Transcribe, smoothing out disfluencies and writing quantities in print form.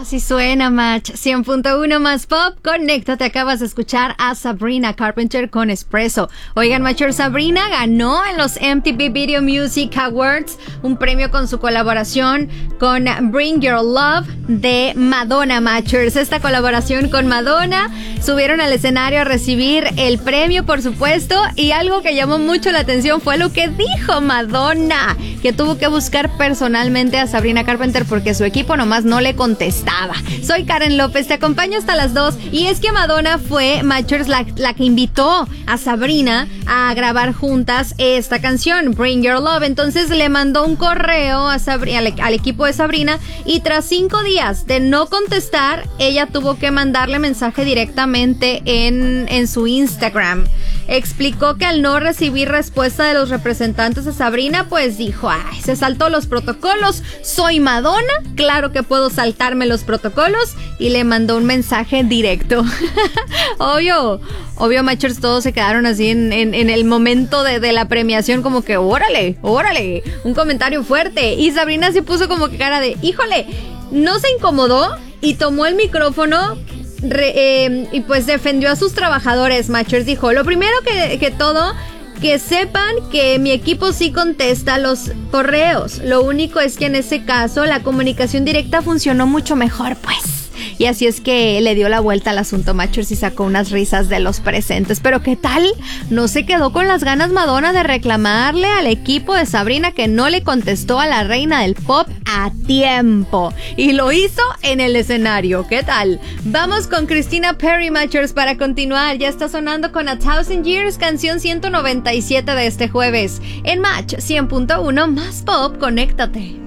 Así suena, Match 100.1 más pop. Conéctate, acabas de escuchar a Sabrina Carpenter con Espresso. Oigan, Matchers, Sabrina ganó en los MTV Video Music Awards un premio con su colaboración con Bring Your Love de Madonna, Matchers. Esta colaboración con Madonna, subieron al escenario a recibir el premio, por supuesto, y algo que llamó mucho la atención fue lo que dijo Madonna, que tuvo que buscar personalmente a Sabrina Carpenter porque su equipo nomás no le contestaba. Soy Karen López, te acompaño hasta las 2. Y es que Madonna fue, Matchers, la que invitó a Sabrina a grabar juntas esta canción, Bring Your Love. Entonces le mandó un correo a al equipo de Sabrina, y tras 5 días de no contestar, ella tuvo que mandarle mensaje directamente en su Instagram. Explicó que al no recibir respuesta de los representantes de Sabrina, pues dijo, ay, se saltó los protocolos, soy Madonna, claro que puedo saltarme los protocolos, y le mandó un mensaje directo. Obvio, Matchers, todos se quedaron así en el momento de la premiación, como que órale, un comentario fuerte, y Sabrina se puso como que cara de, híjole, no se incomodó y tomó el micrófono y pues defendió a sus trabajadores. Matchers dijo, lo primero que todo, que sepan que mi equipo sí contesta los correos, lo único es que en ese caso la comunicación directa funcionó mucho mejor, pues. Y así es que le dio la vuelta al asunto, Matchers, y sacó unas risas de los presentes. Pero ¿qué tal? No se quedó con las ganas Madonna de reclamarle al equipo de Sabrina que no le contestó a la reina del pop a tiempo. Y lo hizo en el escenario. ¿Qué tal? Vamos con Christina Perri, Matchers, para continuar. Ya está sonando con A Thousand Years, canción 197 de este jueves. En Match 100.1 más pop, conéctate.